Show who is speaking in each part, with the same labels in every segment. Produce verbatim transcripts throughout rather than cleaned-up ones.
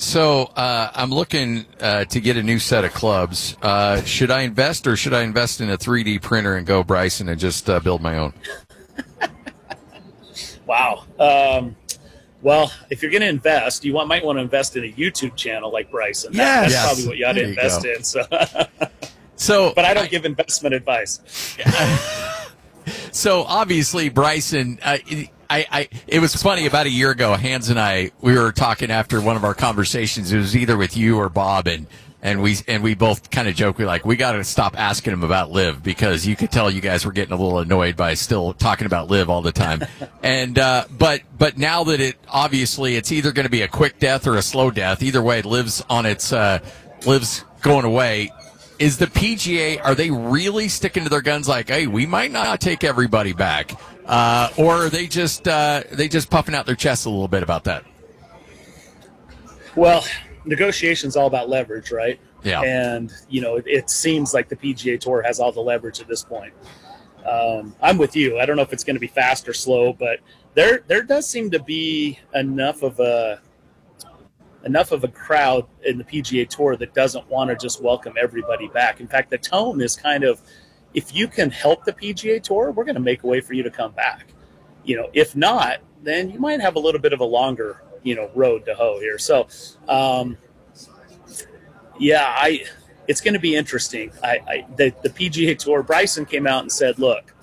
Speaker 1: So uh, I'm looking uh, to get a new set of clubs. Uh, should I invest or should I invest in a three D printer and go Bryson and just uh, build my own?
Speaker 2: Wow. Um, well, if you're going to invest, you want, might want to invest in a YouTube channel like Bryson. That,
Speaker 1: Yes.
Speaker 2: That's
Speaker 1: Yes.
Speaker 2: probably what you ought to
Speaker 1: There you
Speaker 2: invest
Speaker 1: go.
Speaker 2: in. So,
Speaker 1: So,
Speaker 2: but I don't give investment advice.
Speaker 1: so obviously Bryson, uh, I, I, it was funny about a year ago. Hans and I, we were talking after one of our conversations. It was either with you or Bob, and and we and we both kind of joked, we like we got to stop asking him about Liv because you could tell you guys were getting a little annoyed by still talking about Liv all the time. and uh, but but now that it obviously it's either going to be a quick death or a slow death. Either way, it lives on its uh, lives going away. Is the P G A, are they really sticking to their guns like, hey, we might not take everybody back? Uh, or are they just uh, they just puffing out their chests a little bit about that?
Speaker 2: Well, negotiation's all about leverage, right?
Speaker 1: Yeah.
Speaker 2: And, you know, it, it seems like the P G A Tour has all the leverage at this point. Um, I'm with you. I don't know if it's going to be fast or slow, but there there does seem to be enough of a enough of a crowd in the P G A Tour that doesn't want to just welcome everybody back. In fact, the tone is kind of, if you can help the P G A Tour, we're going to make a way for you to come back. You know, if not, then you might have a little bit of a longer, you know, road to hoe here. So, um, yeah, I, it's going to be interesting. I, I the, the P G A Tour, Bryson came out and said, look,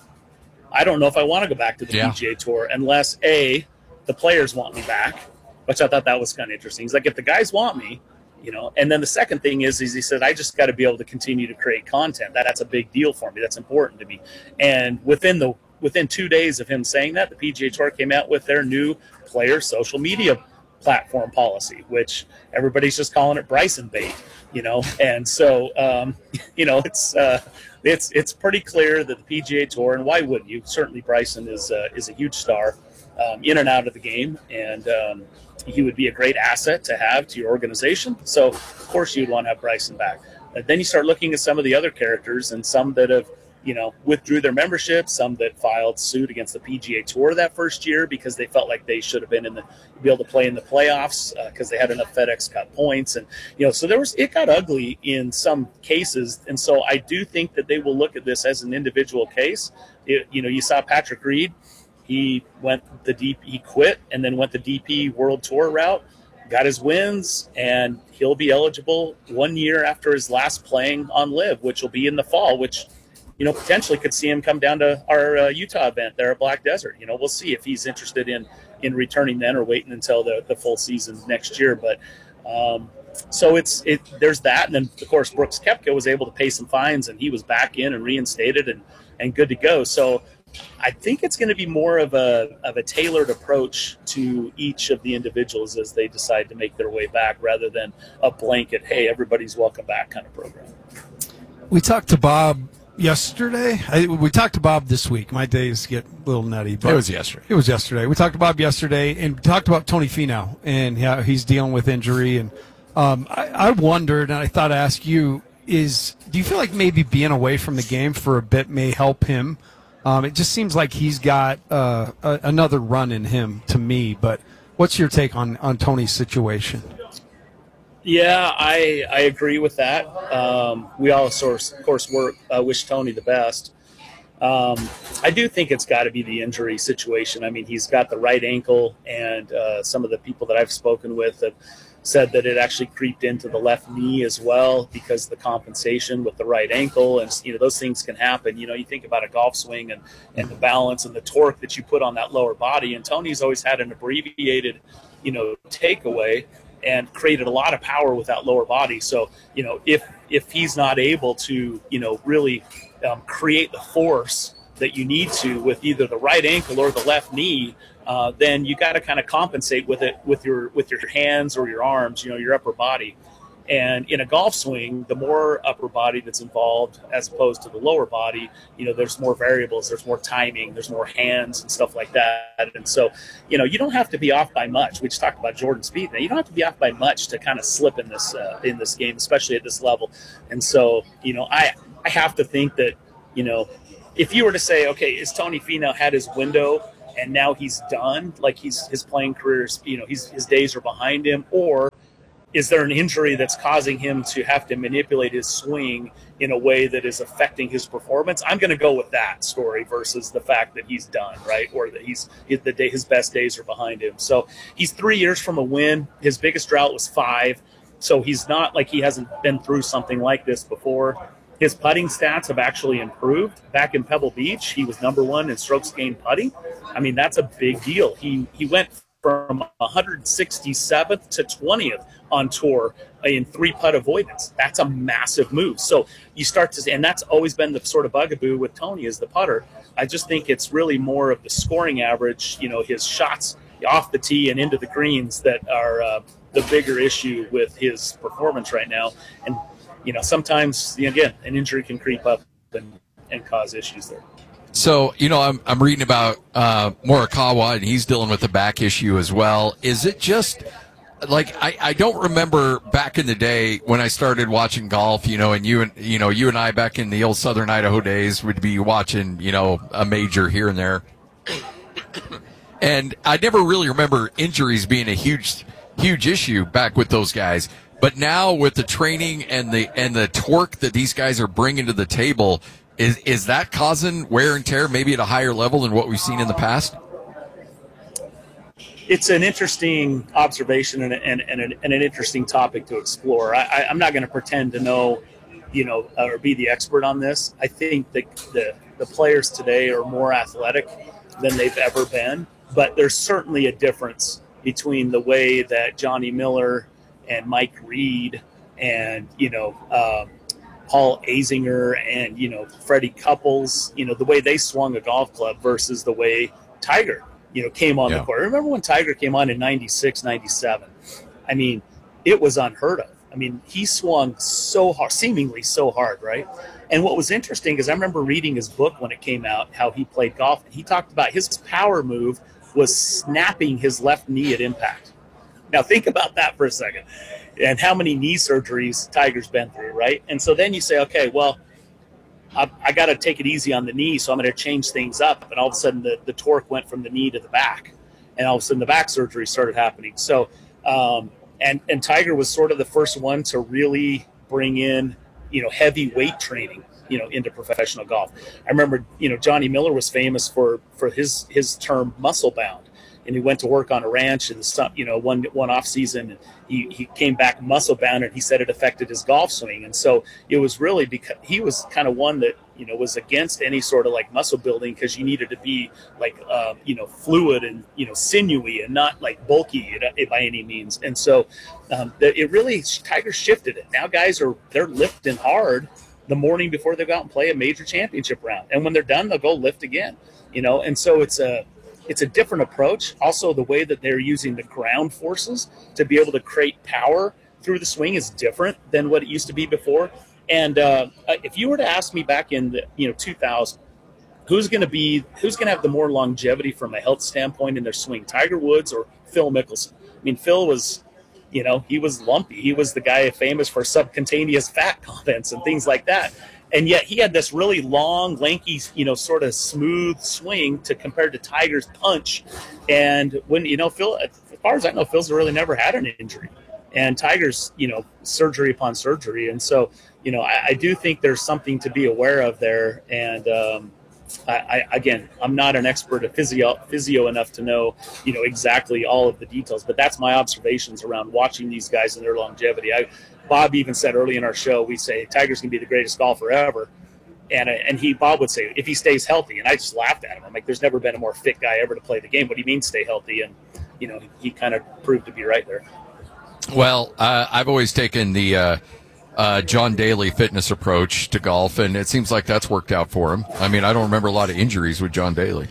Speaker 2: I don't know if I want to go back to the
Speaker 1: Yeah.
Speaker 2: P G A Tour unless A, the players want me back, which I thought that was kind of interesting. He's like, if the guys want me, you know, and then the second thing is, is he said, I just got to be able to continue to create content. That, that's a big deal for me. That's important to me. And within the within two days of him saying that, the P G A Tour came out with their new player social media platform policy, which everybody's just calling it Bryson bait, you know. And so, um, you know, it's uh, it's it's pretty clear that the P G A Tour, and why wouldn't you? Certainly, Bryson is uh, is a huge star um, in and out of the game, and um, he would be a great asset to have to your organization. So, of course, you'd want to have Bryson back. But then you start looking at some of the other characters, and some that have, you know, withdrew their membership, some that filed suit against the P G A Tour that first year because they felt like they should have been in the, be able to play in the playoffs because uh, they had enough FedEx Cup points. And, you know, so there was, it got ugly in some cases. And so I do think that they will look at this as an individual case. It, you know, you saw Patrick Reed. He went the D P, he quit and then went the D P World Tour route, got his wins, and he'll be eligible one year after his last playing on Live, which will be in the fall, which, you know, potentially could see him come down to our uh, Utah event there at Black Desert. You know, we'll see if he's interested in, in returning then or waiting until the, the full season next year. But um, so it's, it, there's that. And then of course, Brooks Koepka was able to pay some fines and he was back in and reinstated and, and good to go. So I think it's going to be more of a, of a tailored approach to each of the individuals as they decide to make their way back rather than a blanket, hey, everybody's welcome back kind of program.
Speaker 3: We talked to Bob yesterday. I, we talked to Bob this week. My days get a little nutty. But
Speaker 1: It was yesterday.
Speaker 3: It was yesterday. We talked to Bob yesterday and talked about Tony Finau and how he's dealing with injury. And um, I, I wondered, and I thought I'd ask you, is do you feel like maybe being away from the game for a bit may help him? Um, it just seems like he's got uh, a, another run in him to me. But what's your take on, on Tony's situation?
Speaker 2: Yeah, I I agree with that. Um, we all, of course, of course work, uh, wish Tony the best. Um, I do think it's got to be the injury situation. I mean, he's got the right ankle, and uh, some of the people that I've spoken with have said that it actually creeped into the left knee as well because of the compensation with the right ankle. And, you know, those things can happen. You know, you think about a golf swing and, and the balance and the torque that you put on that lower body. And Tony's always had an abbreviated, you know, takeaway and created a lot of power with that lower body. So, you know, if if he's not able to, you know, really um, create the force that you need to with either the right ankle or the left knee, uh, then you got to kind of compensate with it with your with your hands or your arms, you know, your upper body. And in a golf swing, the more upper body that's involved as opposed to the lower body, you know, there's more variables, there's more timing, there's more hands and stuff like that. And so, you know, you don't have to be off by much. We just talked about Jordan Spieth. Now, you don't have to be off by much to kind of slip in this uh, in this game, especially at this level. And so, you know, I I have to think that, you know, if you were to say, okay, is Tony Finau had his window and now he's done, like he's his playing career, you know, he's, his days are behind him, or is there an injury that's causing him to have to manipulate his swing in a way that is affecting his performance? I'm going to go with that story versus the fact that he's done, right? Or that he's the day his best days are behind him. So he's three years from a win. His biggest drought was five. So he's not like he hasn't been through something like this before. His putting stats have actually improved. Back in Pebble Beach, he was number one in strokes gained putting. I mean, that's a big deal. He he went from one hundred sixty-seventh to twentieth on tour in three putt avoidance. That's a massive move. So you start to, and that's always been the sort of bugaboo with Tony is the putter. I just think it's really more of the scoring average, you know, his shots off the tee and into the greens that are uh, the bigger issue with his performance right now. And, you know, sometimes, you know, again, an injury can creep up and, and cause issues there.
Speaker 1: So, you know, I'm I'm reading about uh, Morikawa, and he's dealing with a back issue as well. Is it just like I, I don't remember back in the day when I started watching golf, you know, and you and you know you and I back in the old Southern Idaho days would be watching, you know, a major here and there, and I never really remember injuries being a huge huge issue back with those guys. But now with the training and the and the torque that these guys are bringing to the table. Is is that causing wear and tear maybe at a higher level than what we've seen in the past?
Speaker 2: It's an interesting observation and, and, and, an, and an interesting topic to explore. I, I, I'm not going to pretend to know, you know, or be the expert on this. I think that the, the players today are more athletic than they've ever been, but there's certainly a difference between the way that Johnny Miller and Mike Reed and, you know, um, Paul Azinger and, you know, Freddie Couples, you know, the way they swung a golf club versus the way Tiger, you know, came on yeah. the court. I remember when Tiger came on in ninety-six, ninety-seven. I mean, it was unheard of. I mean, he swung so hard, seemingly so hard, right? And what was interesting is I remember reading his book when it came out, how he played golf. And he talked about his power move was snapping his left knee at impact. Now, think about that for a second. And how many knee surgeries Tiger's been through, right? And so then you say, okay, well, I, I got to take it easy on the knee, so I'm going to change things up. And all of a sudden, the, the torque went from the knee to the back. And all of a sudden, the back surgery started happening. So, um, and, and Tiger was sort of the first one to really bring in, you know, heavy weight training, you know, into professional golf. I remember, you know, Johnny Miller was famous for, for his, his term muscle bound. And he went to work on a ranch in the sun, you know, one one off season. And he, he came back muscle bound, and he said it affected his golf swing. And so it was really because he was kind of one that, you know, was against any sort of like muscle building, because you needed to be like, uh, you know, fluid and, you know, sinewy and not like bulky by any means. And so um, it really, Tiger shifted it. Now guys are, they're lifting hard the morning before they go out and play a major championship round. And when they're done, they'll go lift again, you know. And so it's a, It's a different approach. Also, the way that they're using the ground forces to be able to create power through the swing is different than what it used to be before. And uh, if you were to ask me back in the you know two thousand, who's going to be who's going to have the more longevity from a health standpoint in their swing, Tiger Woods or Phil Mickelson? I mean, Phil was, you know, he was lumpy. He was the guy famous for subcutaneous fat comments and things like that. And yet he had this really long, lanky, you know, sort of smooth swing to compared to Tiger's punch. And when, you know, Phil, as far as I know, Phil's really never had an injury. And Tiger's, you know, surgery upon surgery. And so, you know, I, I do think there's something to be aware of there. And, um, I, I, again, I'm not an expert at physio, physio enough to know, you know, exactly all of the details. But that's my observations around watching these guys and their longevity. I, Bob even said early in our show, we say Tiger's going to be the greatest golfer ever. And and he, Bob would say, if he stays healthy. And I just laughed at him. I'm like, there's never been a more fit guy ever to play the game. What do you mean stay healthy? And, you know, he kind of proved to be right there.
Speaker 1: Well, uh, I've always taken the uh, uh, John Daly fitness approach to golf, and it seems like that's worked out for him. I mean, I don't remember a lot of injuries with John Daly.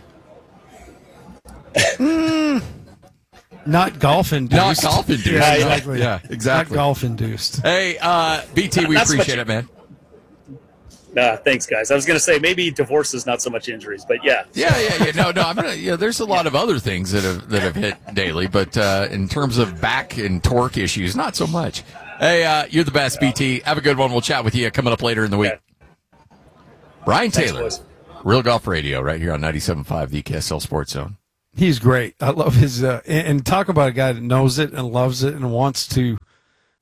Speaker 3: mm. Not golf induced.
Speaker 1: Not golf induced.
Speaker 3: Yeah, exactly.
Speaker 1: Yeah, exactly.
Speaker 3: Not golf induced.
Speaker 1: Hey, uh, B T, we
Speaker 2: That's
Speaker 1: appreciate
Speaker 2: you,
Speaker 1: it, man.
Speaker 2: Uh, thanks, guys. I was going to say maybe divorce is not so much injuries, but yeah.
Speaker 1: Yeah, yeah, yeah. No, no. I'm gonna. Yeah, there's a lot of other things that have that have hit Daly, but uh, in terms of back and torque issues, not so much. Hey, uh, you're the best, B T. Have a good one. We'll chat with you coming up later in the week.
Speaker 2: Yeah.
Speaker 1: Brian
Speaker 2: Thanks,
Speaker 1: Taylor,
Speaker 2: boys.
Speaker 1: Real Golf Radio, right here on ninety-seven point five, the K S L Sports Zone.
Speaker 3: He's great. I love his uh, and, and talk about a guy that knows it and loves it and wants to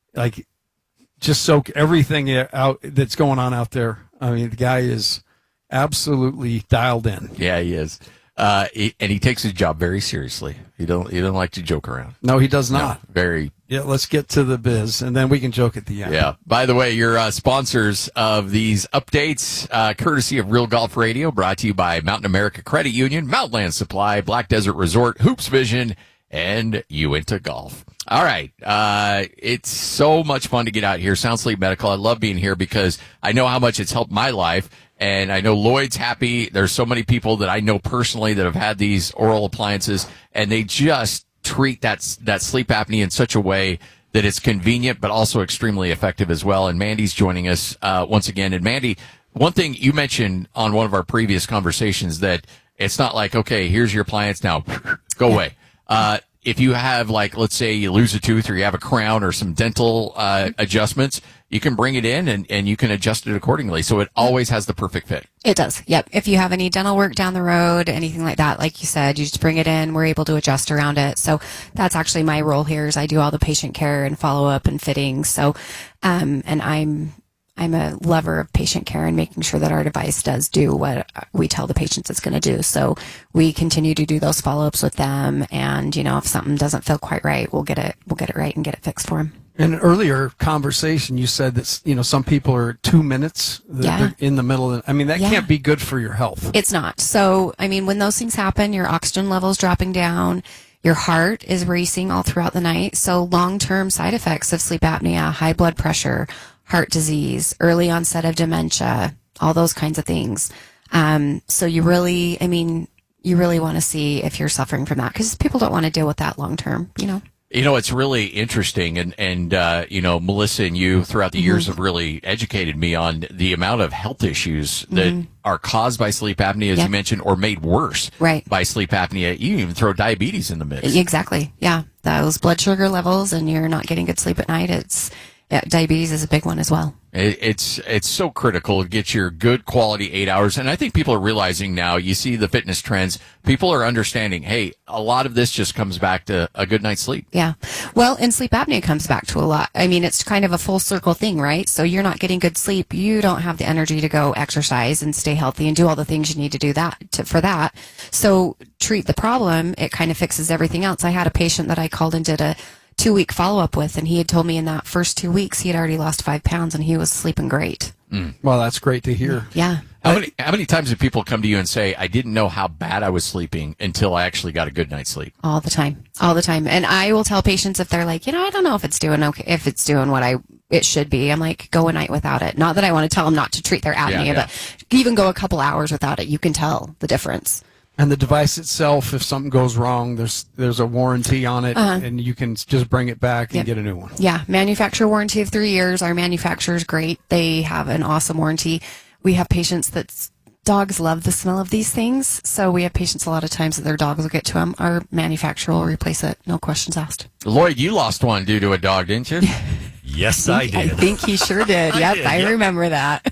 Speaker 3: like just soak everything out that's going on out there. I mean, the guy is absolutely dialed in.
Speaker 1: Yeah, he is. Uh, he, and he takes his job very seriously. He don't he don't like to joke around.
Speaker 3: No, he does not.
Speaker 1: No, very.
Speaker 3: Yeah, let's get to the biz, and then we can joke at the end.
Speaker 1: Yeah. By the way, you're uh, sponsors of these updates, uh, courtesy of Real Golf Radio, brought to you by Mountain America Credit Union, Mountainland Supply, Black Desert Resort, Hoops Vision, and Uinta Golf. All right. Uh, it's so much fun to get out here. Sound Sleep Medical. I love being here because I know how much it's helped my life. And I know Lloyd's happy. There's so many people that I know personally that have had these oral appliances, and they just treat that that sleep apnea in such a way that it's convenient, but also extremely effective as well. And Mandy's joining us uh, once again. And Mandy, one thing you mentioned on one of our previous conversations that it's not like, okay, here's your appliance now, go away. Uh, if you have, like, let's say you lose a tooth or you have a crown or some dental uh, adjustments, you can bring it in and, and you can adjust it accordingly. So it always has the perfect fit.
Speaker 4: It does. Yep. If you have any dental work down the road, anything like that, like you said, you just bring it in. We're able to adjust around it. So that's actually my role here is I do all the patient care and follow up and fittings. So, um, and I'm, I'm a lover of patient care and making sure that our device does do what we tell the patients it's going to do. So we continue to do those follow-ups with them. And, you know, if something doesn't feel quite right, we'll get it, we'll get it right and get it fixed for them.
Speaker 3: In an earlier conversation, you said that, you know, some people are two minutes that
Speaker 4: Yeah.
Speaker 3: they're in the middle. Of, I mean, that
Speaker 4: Yeah.
Speaker 3: can't be good for your health.
Speaker 4: It's not. So, I mean, when those things happen, your oxygen level's dropping down, your heart is racing all throughout the night. So long-term side effects of sleep apnea, high blood pressure, heart disease, early onset of dementia, all those kinds of things. Um, so you really, I mean, you really want to see if you're suffering from that because people don't want to deal with that long-term, you know.
Speaker 1: You know, it's really interesting, and, and uh, you know, Melissa and you throughout the years
Speaker 4: Mm-hmm.
Speaker 1: have really educated me on the amount of health issues that
Speaker 4: Mm-hmm.
Speaker 1: are caused by sleep apnea, as
Speaker 4: Yep.
Speaker 1: you mentioned, or made worse
Speaker 4: Right.
Speaker 1: by sleep apnea. You even throw diabetes in the mix.
Speaker 4: Exactly. Yeah. Those blood sugar levels and you're not getting good sleep at night. It's, yeah, diabetes is a big one as well.
Speaker 1: It, it's it's so critical to get your good quality eight hours. And I think people are realizing now, you see the fitness trends, people are understanding, hey, a lot of this just comes back to a good night's sleep.
Speaker 4: Yeah. Well, and sleep apnea comes back to a lot. I mean, it's kind of a full circle thing, right? So you're not getting good sleep. You don't have the energy to go exercise and stay healthy and do all the things you need to do that to, for that. So treat the problem. It kind of fixes everything else. I had a patient that I called and did a two week follow up with, and he had told me in that first two weeks, he had already lost five pounds and he was sleeping great.
Speaker 3: Well, that's great to hear.
Speaker 4: Yeah.
Speaker 1: How many how many times do people come to you and say, I didn't know how bad I was sleeping until I actually got a good night's sleep?
Speaker 4: All the time, all the time. And I will tell patients if they're like, you know, I don't know if it's doing okay, if it's doing what I, it should be. I'm like, go a night without it. Not that I want to tell them not to treat their apnea,
Speaker 1: Yeah, yeah.
Speaker 4: but even go a couple hours without it. You can tell the difference.
Speaker 3: And the device itself, if something goes wrong, there's there's a warranty on it,
Speaker 4: Uh-huh.
Speaker 3: and you can just bring it back and
Speaker 4: Yep.
Speaker 3: get a new one.
Speaker 4: Yeah. Manufacturer warranty of three years. Our manufacturer's great. They have an awesome warranty. We have patients that's dogs love the smell of these things. So we have patients a lot of times that their dogs will get to them. Our manufacturer will replace it. No questions asked.
Speaker 1: Lloyd, you lost one due to a dog, didn't you?
Speaker 5: Yes, I
Speaker 4: I
Speaker 5: did.
Speaker 4: think he sure did. Yep.
Speaker 5: did,
Speaker 4: I
Speaker 5: yep.
Speaker 4: remember that.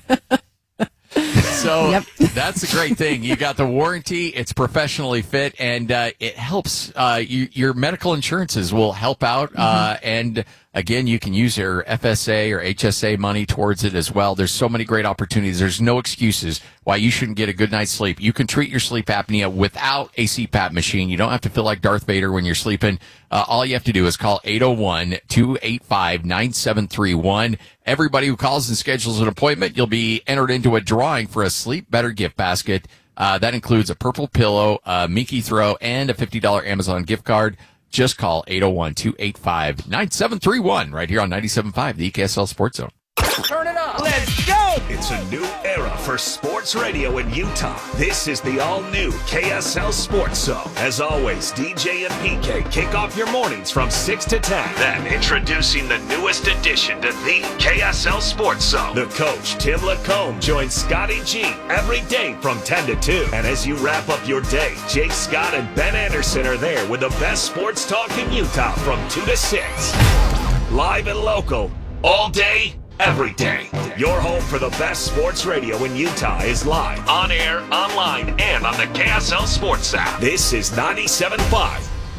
Speaker 1: So
Speaker 4: Yep.
Speaker 1: that's a great thing. You got the warranty; it's professionally fit, and uh, it helps. Uh, you, your medical insurances will help out, uh, and again, you can use your F S A or H S A money towards it as well. There's so many great opportunities. There's no excuses why you shouldn't get a good night's sleep. You can treat your sleep apnea without a C PAP machine. You don't have to feel like Darth Vader when you're sleeping. Uh, all you have to do is call eight oh one, two eight five, nine seven three one. Everybody who calls and schedules an appointment, you'll be entered into a drawing for a Sleep Better gift basket. Uh, that includes a purple pillow, a Mickey throw, and a fifty dollars Amazon gift card. Just call eight oh one, two eight five, nine seven three one right here on ninety-seven point five, the E K S L Sports Zone.
Speaker 6: Turn it up. Let's go.
Speaker 5: It's a new era for sports radio in Utah. This is the all-new K S L Sports Zone. As always, D J and P K kick off your mornings from six to ten. Then, introducing the newest addition to the K S L Sports Zone. The coach, Tim Lacombe, joins Scotty G every day from ten to two. And as you wrap up your day, Jake Scott and Ben Anderson are there with the best sports talk in Utah from two to six. Live and local, all day, every day. Your home for the best sports radio in Utah is live, on air, online, and on the K S L Sports app. This is ninety-seven point five, the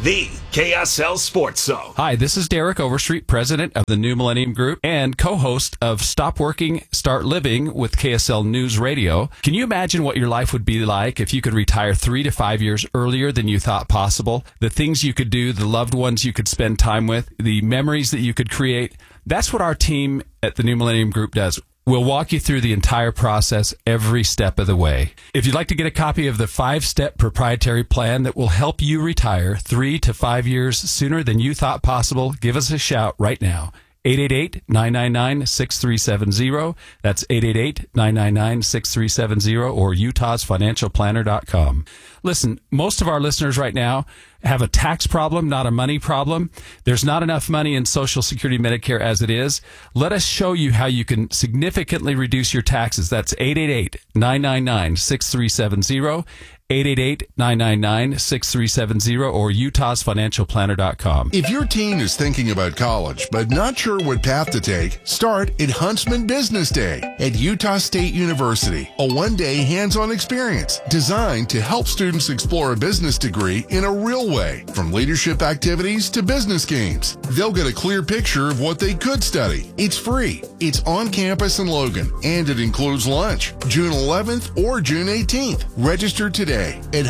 Speaker 5: K S L Sports Zone.
Speaker 7: Hi, this is Derek Overstreet, president of the New Millennium Group and co-host of Stop Working, Start Living with K S L News Radio. Can you imagine what your life would be like if you could retire three to five years earlier than you thought possible? The things you could do, the loved ones you could spend time with, the memories that you could create. That's what our team at the New Millennium Group does. We'll walk you through the entire process every step of the way. If you'd like to get a copy of the five-step proprietary plan that will help you retire three to five years sooner than you thought possible, give us a shout right now. eight eight eight, nine nine nine, six three seven zero. That's eight eight eight, nine nine nine, six three seven zero or utahs financial planner dot com. Listen, most of our listeners right now have a tax problem, not a money problem. There's not enough money in Social Security Medicare as it is. Let us show you how you can significantly reduce your taxes. That's eight eight eight, nine nine nine, six three seven zero, eight eight eight, nine nine nine, six three seven zero or utahs financial planner dot com.
Speaker 8: If your teen is thinking about college but not sure what path to take, start at Huntsman Business Day at Utah State University, a one-day hands-on experience designed to help students explore a business degree in a real way, from leadership activities to business games. They'll get a clear picture of what they could study. It's free. It's on campus in Logan, and it includes lunch, June eleventh or June eighteenth. Register today at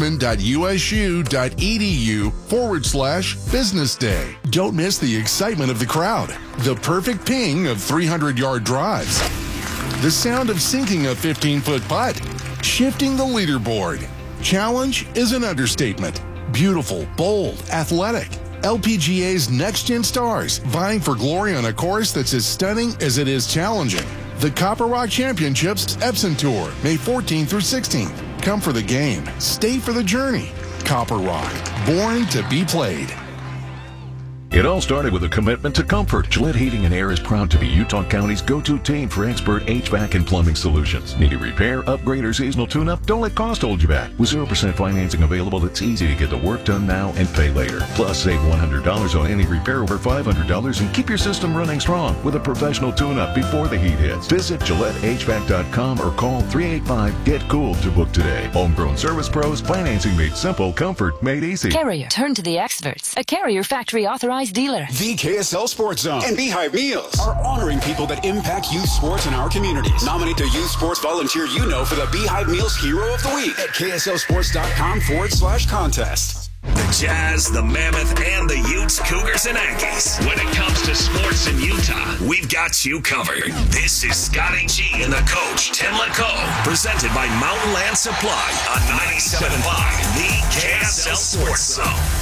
Speaker 8: huntsman.usu.edu forward slash business day. Don't miss the excitement of the crowd, the perfect ping of three hundred yard drives, the sound of sinking a fifteen foot putt, shifting the leaderboard. Challenge is an understatement. Beautiful, bold, athletic. L P G A's next-gen stars vying for glory on a course that's as stunning as it is challenging. The Copper Rock Championships Epson Tour, May fourteenth through sixteenth. Come for the game. Stay for the journey. Copper Rock, born to be played.
Speaker 9: It all started with a commitment to comfort. Gillette Heating and Air is proud to be Utah County's go-to team for expert H V A C and plumbing solutions. Need a repair, upgrade, or seasonal tune-up? Don't let cost hold you back. With zero percent financing available, it's easy to get the work done now and pay later. Plus, save one hundred dollars on any repair over five hundred dollars and keep your system running strong with a professional tune-up before the heat hits. Visit Gillette H V A C dot com or call three eight five, get cool to book today. Homegrown service pros, financing made simple, comfort made easy.
Speaker 10: Carrier, turn to the experts. A Carrier factory authorized dealer.
Speaker 11: The K S L Sports Zone and Beehive Meals are honoring people that impact youth sports in our communities. Nominate the youth sports volunteer you know for the Beehive Meals Hero of the Week at kslsports.com forward slash contest.
Speaker 5: The Jazz, the Mammoth, and the Utes, Cougars, and Aggies. When it comes to sports in Utah, we've got you covered. This is Scotty G and the coach, Tim LeCaux, presented by Mountain Land Supply on ninety-seven point five, the K S L Sports Zone.